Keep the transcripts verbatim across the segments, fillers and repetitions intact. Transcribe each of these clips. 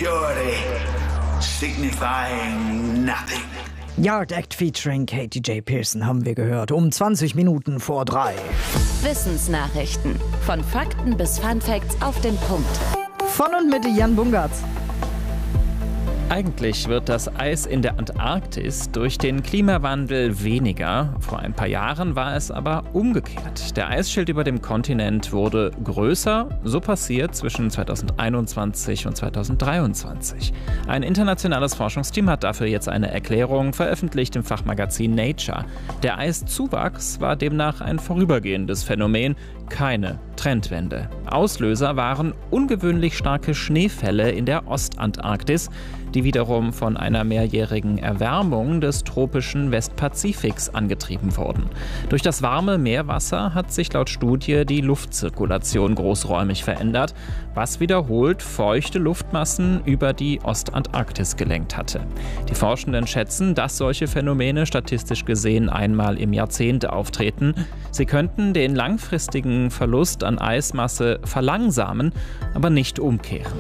purity, signifying nothing. Yard Act featuring Katie J. Pearson haben wir gehört, um zwanzig Minuten vor drei. Wissensnachrichten. Von Fakten bis Funfacts auf den Punkt. Von und mit Jan Bungartz. Eigentlich wird das Eis in der Antarktis durch den Klimawandel weniger. Vor ein paar Jahren war es aber umgekehrt. Der Eisschild über dem Kontinent wurde größer. So passiert zwischen zweitausendeinundzwanzig und zweitausenddreiundzwanzig. Ein internationales Forschungsteam hat dafür jetzt eine Erklärung veröffentlicht im Fachmagazin Nature. Der Eiszuwachs war demnach ein vorübergehendes Phänomen, keine Trendwende. Auslöser waren ungewöhnlich starke Schneefälle in der Ostantarktis, die wiederum von einer mehrjährigen Erwärmung des tropischen Westpazifiks angetrieben wurden. Durch das warme Meerwasser hat sich laut Studie die Luftzirkulation großräumig verändert, was wiederholt feuchte Luftmassen über die Ostantarktis gelenkt hatte. Die Forschenden schätzen, dass solche Phänomene statistisch gesehen einmal im Jahrzehnt auftreten. Sie könnten den langfristigen Verlust an Eismasse verlangsamen, aber nicht umkehren.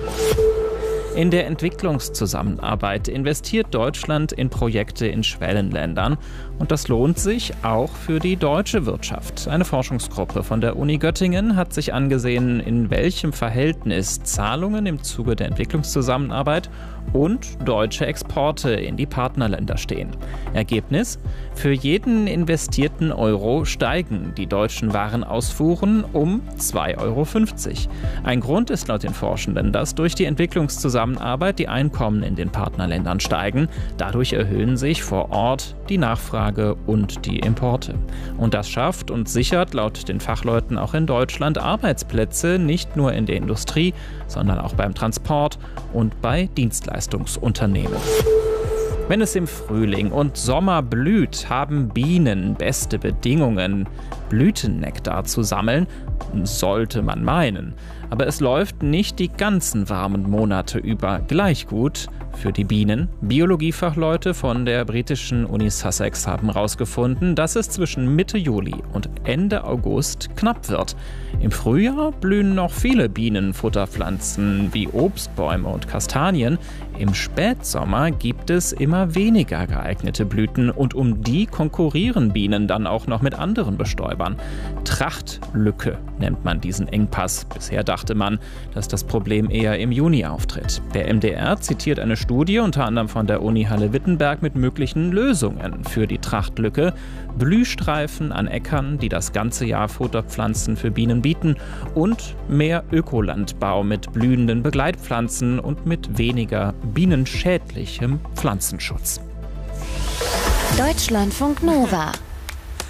In der Entwicklungszusammenarbeit investiert Deutschland in Projekte in Schwellenländern. Und das lohnt sich auch für die deutsche Wirtschaft. Eine Forschungsgruppe von der Uni Göttingen hat sich angesehen, in welchem Verhältnis Zahlungen im Zuge der Entwicklungszusammenarbeit und deutsche Exporte in die Partnerländer stehen. Ergebnis: Für jeden investierten Euro steigen die deutschen Warenausfuhren um zwei Euro fünfzig. Ein Grund ist laut den Forschenden, dass durch die Entwicklungszusammenarbeit die Einkommen in den Partnerländern steigen. Dadurch erhöhen sich vor Ort die Nachfrage und die Importe. Und das schafft und sichert laut den Fachleuten auch in Deutschland Arbeitsplätze, nicht nur in der Industrie, sondern auch beim Transport und bei Dienstleistungsunternehmen. Wenn es im Frühling und Sommer blüht, haben Bienen beste Bedingungen, Blütennektar zu sammeln, sollte man meinen. Aber es läuft nicht die ganzen warmen Monate über gleich gut für die Bienen. Biologiefachleute von der britischen Uni Sussex haben herausgefunden, dass es zwischen Mitte Juli und Ende August knapp wird. Im Frühjahr blühen noch viele Bienenfutterpflanzen wie Obstbäume und Kastanien. Im Spätsommer gibt es immer weniger geeignete Blüten und um die konkurrieren Bienen dann auch noch mit anderen Bestäubern. Trachtlücke nennt man diesen Engpass. Bisher dachte man, dass das Problem eher im Juni auftritt. Der M D R zitiert eine Studie unter anderem von der Uni Halle-Wittenberg mit möglichen Lösungen für die Trachtlücke. Blühstreifen an Äckern, die das ganze Jahr Futterpflanzen für Bienen bieten und mehr Ökolandbau mit blühenden Begleitpflanzen und mit weniger bienenschädlichem Pflanzenschutz. Deutschlandfunk Nova